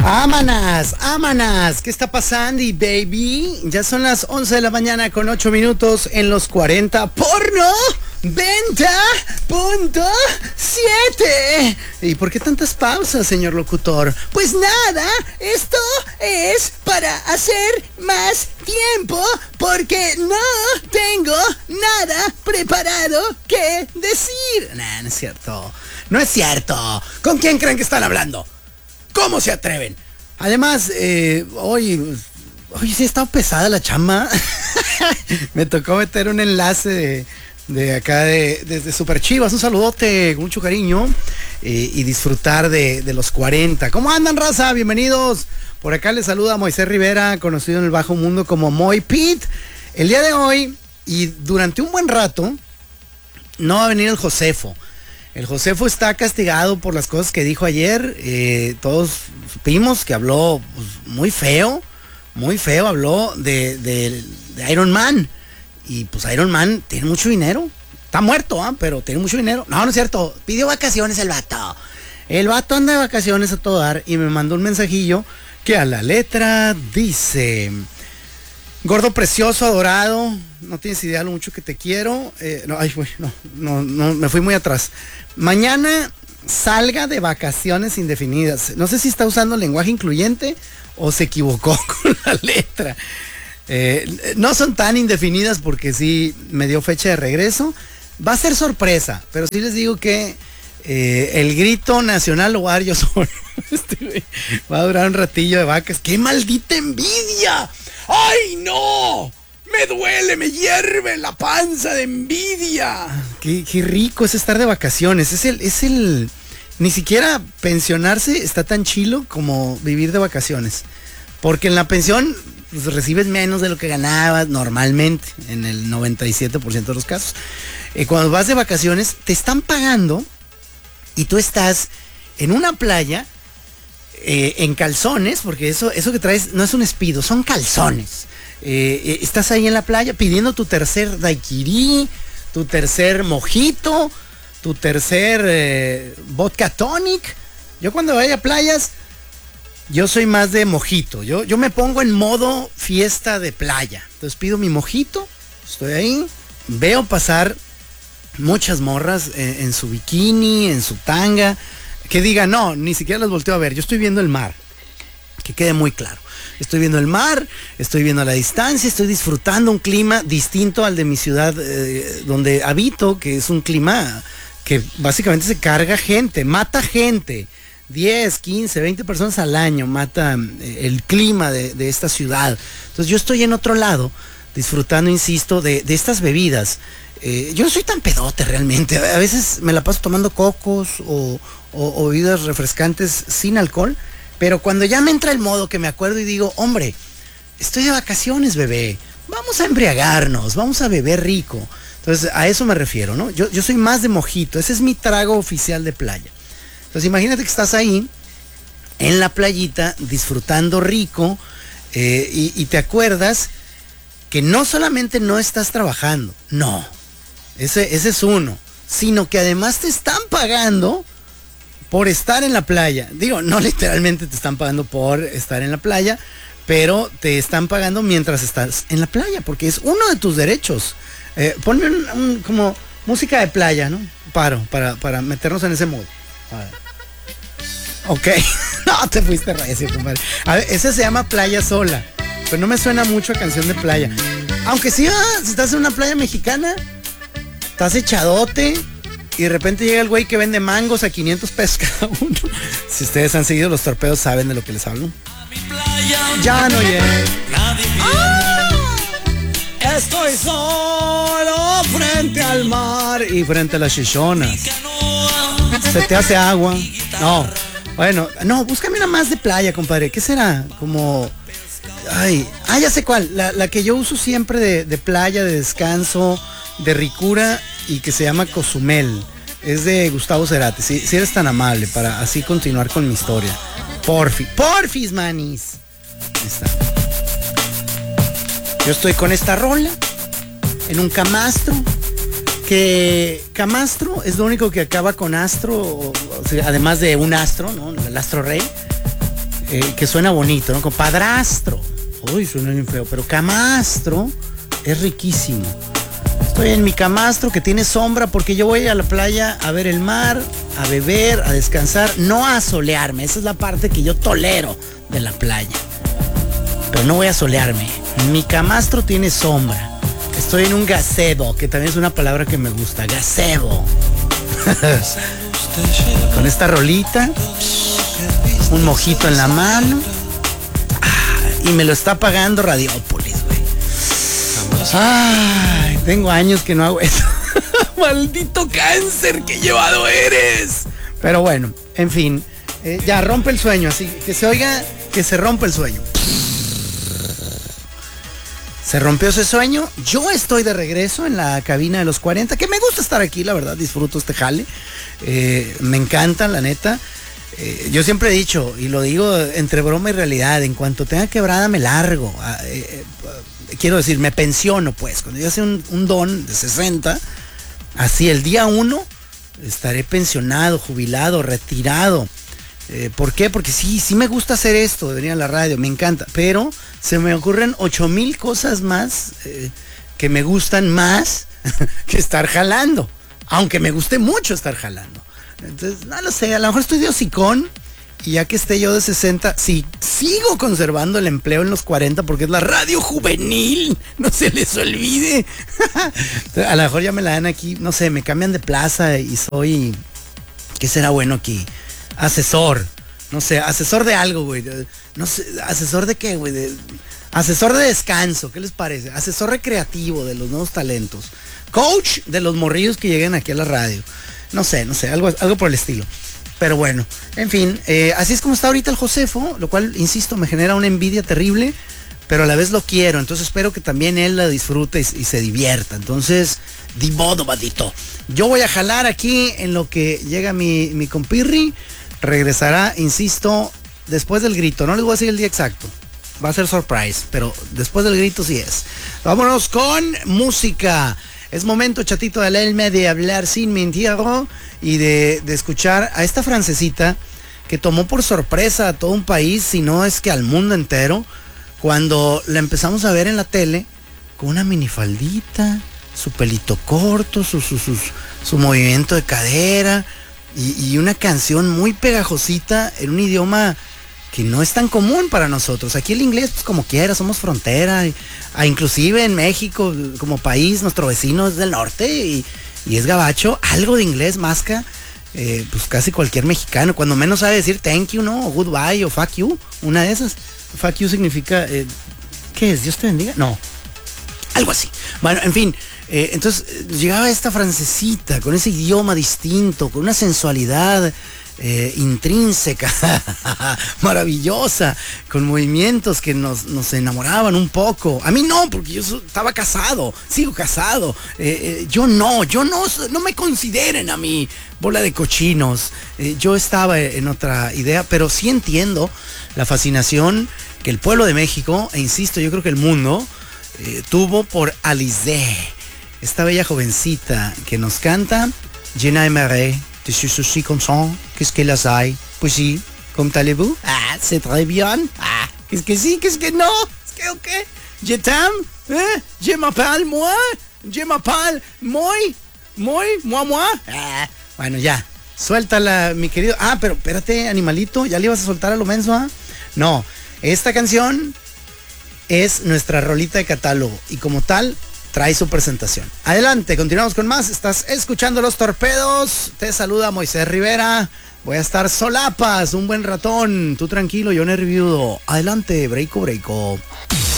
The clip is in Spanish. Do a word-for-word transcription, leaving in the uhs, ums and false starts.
Ámanas, ámanas, ¿qué está pasando, baby? Ya son las once de la mañana con ocho minutos en los cuarenta. Porno, venta, punto, siete. ¿Y por qué tantas pausas, señor locutor? Pues nada, esto es para hacer más tiempo porque no tengo nada preparado que decir. Nah, no es cierto, no es cierto. ¿Con quién creen que están hablando? ¿Cómo se atreven? Además, eh, hoy, hoy sí ha estado pesada la chamba. Me tocó meter un enlace de, de acá de, desde Super Chivas. Un saludote con mucho cariño eh, y disfrutar de, de los cuarenta. ¿Cómo andan, raza? Bienvenidos. Por acá les saluda Moisés Rivera, conocido en el bajo mundo como Moy Pit. El día de hoy y durante un buen rato no va a venir el Josefo. El Josefo está castigado por las cosas que dijo ayer. Eh, todos supimos que habló pues, muy feo, muy feo. Habló de, de, de Iron Man. Y pues Iron Man tiene mucho dinero. Está muerto, ¿eh? Pero tiene mucho dinero. No, no es cierto. Pidió vacaciones el vato. El vato anda de vacaciones a todo dar y me mandó un mensajillo que a la letra dice: gordo precioso, adorado, no tienes idea lo mucho que te quiero. Eh, no, ay, no, no, no, me fui muy atrás. Mañana salga de vacaciones indefinidas. No sé si está usando lenguaje incluyente o se equivocó con la letra. Eh, no son tan indefinidas porque sí me dio fecha de regreso. Va a ser sorpresa, pero sí les digo que eh, el grito nacional lo voy a dar yo solo. Este, va a durar un ratillo de vacas. ¡Qué maldita envidia! ¡Ay, no! Me duele, me hierve la panza de envidia. Qué, qué rico es estar de vacaciones. Es el, es el, ni siquiera pensionarse está tan chilo como vivir de vacaciones. Porque en la pensión pues, recibes menos de lo que ganabas normalmente, en el noventa y siete por ciento de los casos. Eh, cuando vas de vacaciones, te están pagando y tú estás en una playa, eh, en calzones, porque eso, eso que traes no es un Speedo, son calzones. Eh, estás ahí en la playa pidiendo tu tercer daiquiri, tu tercer mojito, tu tercer eh, vodka tonic. Yo cuando vaya a playas, yo soy más de mojito. Yo, yo me pongo en modo fiesta de playa. Entonces pido mi mojito, estoy ahí, veo pasar muchas morras en, en su bikini, en su tanga, que digan, no, ni siquiera las volteo a ver, yo estoy viendo el mar. Que quede muy claro. Estoy viendo el mar, estoy viendo a la distancia, estoy disfrutando un clima distinto al de mi ciudad eh, donde habito, que es un clima que básicamente se carga gente, mata gente. diez, quince, veinte personas al año mata eh, el clima de, de esta ciudad. Entonces yo estoy en otro lado, disfrutando, insisto, de, de estas bebidas. Eh, yo no soy tan pedote realmente. A veces me la paso tomando cocos o, o, o bebidas refrescantes sin alcohol. Pero cuando ya me entra el modo que me acuerdo y digo, hombre, estoy de vacaciones, bebé, vamos a embriagarnos, vamos a beber rico. Entonces, a eso me refiero, ¿no? Yo, yo soy más de mojito, ese es mi trago oficial de playa. Entonces, imagínate que estás ahí, en la playita, disfrutando rico, eh, y, y te acuerdas que no solamente no estás trabajando, no, ese, ese es uno, sino que además te están pagando por estar en la playa. Digo, no literalmente te están pagando por estar en la playa, pero te están pagando mientras estás en la playa, porque es uno de tus derechos. Eh, ponme un, un, como música de playa, ¿no? Paro, para, para meternos en ese modo. A ver. Ok. No, te fuiste recio, compadre. A ver, esa se llama Playa Sola, pero no me suena mucho a canción de playa. Aunque sí, ah, si estás en una playa mexicana, estás echadote, y de repente llega el güey que vende mangos a quinientos pesos cada uno. Si ustedes han seguido los torpedos, saben de lo que les hablo. Ya no llegué. ¡Ah! Estoy solo frente al mar y frente a las chichonas. Se te hace agua. No, bueno, no, búscame una más de playa, compadre. ¿Qué será? Como... Ay, ah, ya sé cuál. La, la que yo uso siempre de, de playa, de descanso, de ricura, y que se llama Cozumel. Es de Gustavo Cerati. Si, si eres tan amable para así continuar con mi historia. Porfi, porfis, manis. Ahí está. Yo estoy con esta rola en un camastro. Que camastro es lo único que acaba con astro, o sea, además de un astro, ¿no? El astro rey. eh, que suena bonito, ¿no? Como padrastro. Uy, suena bien feo, pero camastro es riquísimo. Estoy en mi camastro que tiene sombra porque yo voy a la playa a ver el mar, a beber, a descansar, no a solearme. Esa es la parte que yo tolero de la playa. Pero no voy a solearme. Mi camastro tiene sombra. Estoy en un gazebo, que también es una palabra que me gusta. Gazebo. Con esta rolita, un mojito en la mano. Ah, y me lo está pagando Radiópolis, güey. Ay, tengo años que no hago eso. Maldito cáncer que llevado eres. Pero bueno, en fin, eh, ya rompe el sueño, así que se oiga que se rompe el sueño. Se rompió ese sueño. Yo estoy de regreso en la cabina de los cuarenta, que me gusta estar aquí, la verdad, disfruto este jale. Eh, me encanta, la neta. Eh, yo siempre he dicho, y lo digo entre broma y realidad, en cuanto tenga quebrada me largo. Eh, eh, quiero decir, me pensiono, pues. Cuando yo sea un, un don de sesenta, así el día uno estaré pensionado, jubilado, retirado. Eh, ¿Por qué? Porque sí, sí me gusta hacer esto, de venir a la radio, me encanta, pero se me ocurren ocho mil cosas más eh, que me gustan más que estar jalando, aunque me guste mucho estar jalando. Entonces, no lo sé, a lo mejor estoy de hocicón y ya que esté yo de sesenta, sí, sigo conservando el empleo en los cuarenta porque es la radio juvenil, no se les olvide. A lo mejor ya me la dan aquí, no sé, me cambian de plaza y soy, ¿qué será bueno aquí? Asesor, no sé, asesor de algo, güey. No sé, asesor de qué, güey. De, asesor de descanso, ¿qué les parece? Asesor recreativo de los nuevos talentos. Coach de los morrillos que lleguen aquí a la radio. No sé, no sé, algo, algo por el estilo. Pero bueno, en fin, eh, así es como está ahorita el Josefo, lo cual, insisto, me genera una envidia terrible, pero a la vez lo quiero. Entonces espero que también él la disfrute y, y se divierta. Entonces, di modo, badito. Yo voy a jalar aquí en lo que llega mi, mi compirri. Regresará, insisto, después del grito. No les voy a decir el día exacto. Va a ser surprise, pero después del grito sí es. Vámonos con música. Es momento, chatito de Lelme, de hablar sin mentir y de, de escuchar a esta francesita que tomó por sorpresa a todo un país, si no es que al mundo entero, cuando la empezamos a ver en la tele con una minifaldita, su pelito corto, su, su, su, su movimiento de cadera. Y, y una canción muy pegajosita en un idioma que no es tan común para nosotros. Aquí el inglés, pues como quiera, somos frontera. Y, a, inclusive en México, como país, nuestro vecino es del norte y, y es gabacho. Algo de inglés masca, eh, pues casi cualquier mexicano. Cuando menos sabe decir thank you, ¿no? O goodbye, o fuck you. Una de esas. Fuck you significa, eh, ¿qué es? ¿Dios te bendiga? No. Algo así. Bueno, en fin. Eh, entonces eh, llegaba esta francesita con ese idioma distinto, con una sensualidad eh, intrínseca, maravillosa, con movimientos que nos, nos enamoraban un poco. A mí no, porque yo estaba casado, sigo casado. Eh, eh, yo no, yo no, no me consideren a mí bola de cochinos. Eh, yo estaba en otra idea, pero sí entiendo la fascinación que el pueblo de México, e insisto, yo creo que el mundo, eh, tuvo por Alizée. Esta bella jovencita que nos canta Je n'aimerais, je suis aussi content, qu'est-ce que las hay? Pues sí, ¿cómo allez-vous? Ah, c'est très bien. Ah, qu'est-ce que sí, qu'est-ce que no? ¿Es que o qué? Je t'aime, eh? Je m'appelle moi, je m'appelle moi, moi, moi, moi. Ah, bueno, ya, suéltala, mi querido. Ah, pero espérate, animalito, ¿ya le ibas a soltar a lo menso, ah? No, esta canción es nuestra rolita de catálogo y como tal trae su presentación. Adelante, continuamos con más. Estás escuchando Los Torpedos. Te saluda Moisés Rivera. Voy a estar solapas un buen ratón. Tú tranquilo, yo nerviudo. Adelante, breako, breako.